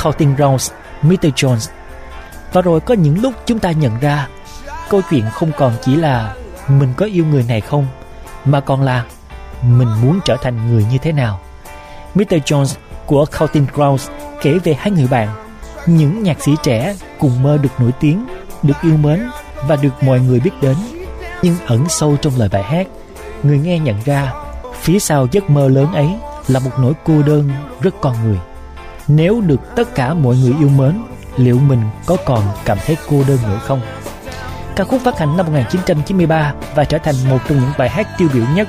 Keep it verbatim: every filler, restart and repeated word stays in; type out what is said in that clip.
Counting Crows, mít tơ Jones. Và rồi có những lúc chúng ta nhận ra câu chuyện không còn chỉ là mình có yêu người này không, mà còn là mình muốn trở thành người như thế nào. mít tơ Jones của Counting Crows kể về hai người bạn, những nhạc sĩ trẻ cùng mơ được nổi tiếng, được yêu mến và được mọi người biết đến. Nhưng ẩn sâu trong lời bài hát, người nghe nhận ra phía sau giấc mơ lớn ấy là một nỗi cô đơn rất con người. Nếu được tất cả mọi người yêu mến, liệu mình có còn cảm thấy cô đơn nữa không? Ca khúc phát hành năm một nghìn chín trăm chín mươi ba và trở thành một trong những bài hát tiêu biểu nhất